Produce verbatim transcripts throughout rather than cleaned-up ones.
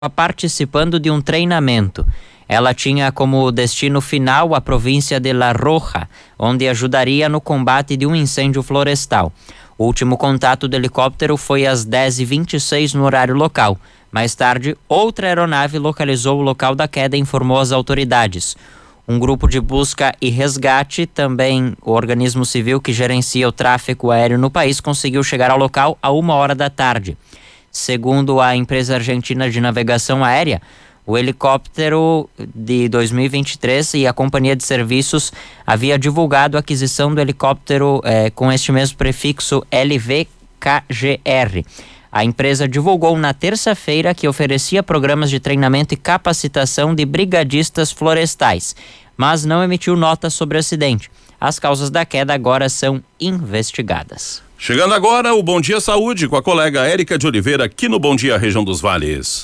participando de um treinamento. Ela tinha como destino final a província de La Roja, onde ajudaria no combate de um incêndio florestal. O último contato do helicóptero foi às dez e vinte e seis no horário local. Mais tarde, outra aeronave localizou o local da queda e informou as autoridades. Um grupo de busca e resgate, também o organismo civil que gerencia o tráfego aéreo no país, conseguiu chegar ao local a uma hora da tarde. Segundo a empresa argentina de navegação aérea, o helicóptero de dois mil e vinte e três e a companhia de serviços havia divulgado a aquisição do helicóptero eh, com este mesmo prefixo L V K G R. A empresa divulgou na terça-feira que oferecia programas de treinamento e capacitação de brigadistas florestais, mas não emitiu nota sobre o acidente. As causas da queda agora são investigadas. Chegando agora o Bom Dia Saúde com a colega Érica de Oliveira aqui no Bom Dia Região dos Vales.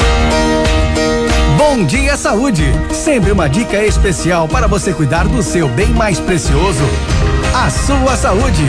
Bom Dia Saúde, sempre uma dica especial para você cuidar do seu bem mais precioso, a sua saúde.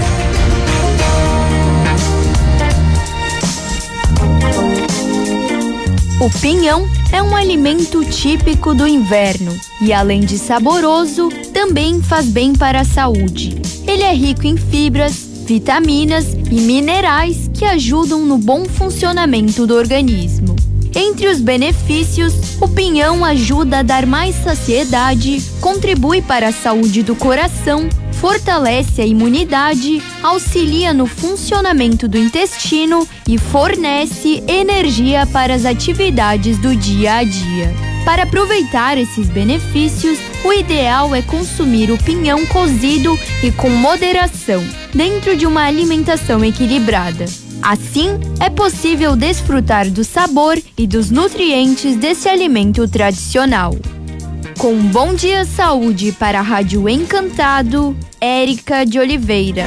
O pinhão é um alimento típico do inverno e, além de saboroso, também faz bem para a saúde. Ele é rico em fibras, vitaminas e minerais que ajudam no bom funcionamento do organismo. Entre os benefícios, o pinhão ajuda a dar mais saciedade, contribui para a saúde do coração, fortalece a imunidade, auxilia no funcionamento do intestino e fornece energia para as atividades do dia a dia. Para aproveitar esses benefícios, o ideal é consumir o pinhão cozido e com moderação, dentro de uma alimentação equilibrada. Assim, é possível desfrutar do sabor e dos nutrientes desse alimento tradicional. Com um Bom Dia Saúde para a Rádio Encantado, Érica de Oliveira.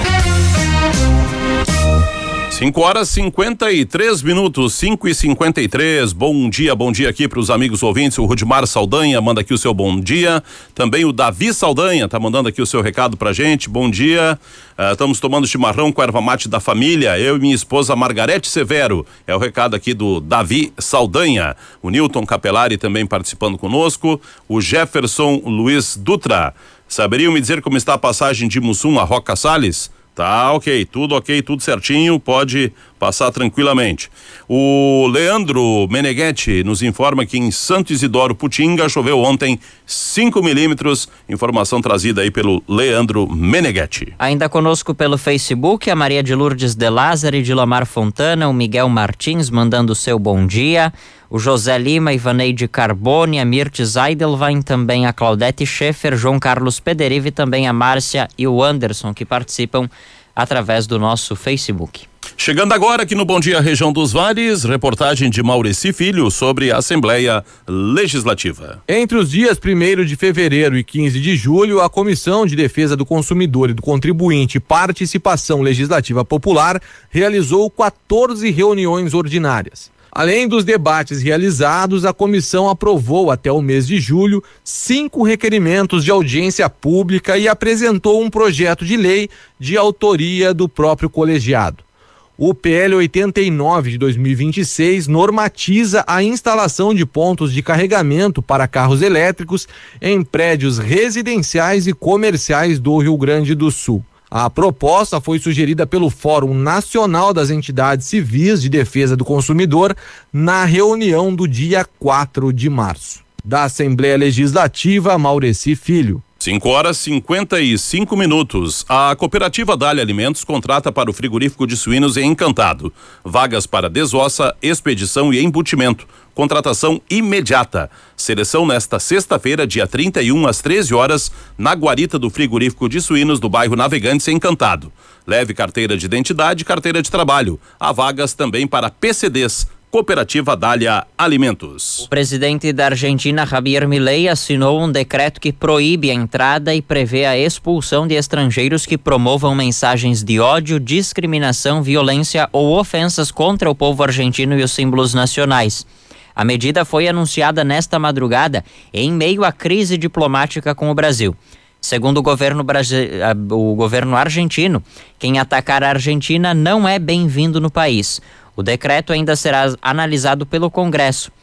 cinco horas e cinquenta e três minutos, cinco e cinquenta e três. Bom dia, bom dia aqui para os amigos ouvintes. O Rudimar Saldanha manda aqui o seu bom dia. Também o Davi Saldanha tá mandando aqui o seu recado pra gente. Bom dia. Uh, estamos tomando chimarrão com erva mate da família. Eu e minha esposa Margarete Severo. É o recado aqui do Davi Saldanha. O Newton Capelari também participando conosco. O Jefferson Luiz Dutra. Saberiam me dizer como está a passagem de Mussum a Roca Salles? Tá, ok, tudo ok, tudo certinho, pode passar tranquilamente. O Leandro Meneghetti nos informa que em Santo Isidoro Putinga choveu ontem cinco milímetros, informação trazida aí pelo Leandro Meneghetti. Ainda conosco pelo Facebook, a Maria de Lourdes de Lázaro e de Lamar Fontana, o Miguel Martins mandando o seu bom dia, o José Lima, Ivaneide Carbone, a Mirtes Eidelwein, também a Claudete Schaeffer, João Carlos Pederive, também a Márcia e o Anderson, que participam através do nosso Facebook. Chegando agora aqui no Bom Dia Região dos Vales, reportagem de Maurici Filho sobre a Assembleia Legislativa. Entre os dias primeiro de fevereiro e quinze de julho, a Comissão de Defesa do Consumidor e do Contribuinte e Participação Legislativa Popular realizou quatorze reuniões ordinárias. Além dos debates realizados, a comissão aprovou até o mês de julho cinco requerimentos de audiência pública e apresentou um projeto de lei de autoria do próprio colegiado. O P L oitenta e nove de dois mil e vinte e seis normatiza a instalação de pontos de carregamento para carros elétricos em prédios residenciais e comerciais do Rio Grande do Sul. A proposta foi sugerida pelo Fórum Nacional das Entidades Civis de Defesa do Consumidor na reunião do dia quatro de março. Da Assembleia Legislativa, Maurici Filho. cinco horas e cinquenta e cinco minutos. A cooperativa Dália Alimentos contrata para o frigorífico de suínos em Encantado. Vagas para desossa, expedição e embutimento. Contratação imediata. Seleção nesta sexta-feira, dia trinta e um, às treze horas, na guarita do frigorífico de suínos do bairro Navegantes, Encantado. Leve carteira de identidade e carteira de trabalho. Há vagas também para P C Ds. Cooperativa Dália Alimentos. O presidente da Argentina, Javier Milei, assinou um decreto que proíbe a entrada e prevê a expulsão de estrangeiros que promovam mensagens de ódio, discriminação, violência ou ofensas contra o povo argentino e os símbolos nacionais. A medida foi anunciada nesta madrugada em meio à crise diplomática com o Brasil. Segundo o governo, brasi... o governo argentino, quem atacar a Argentina não é bem-vindo no país. O decreto ainda será analisado pelo Congresso.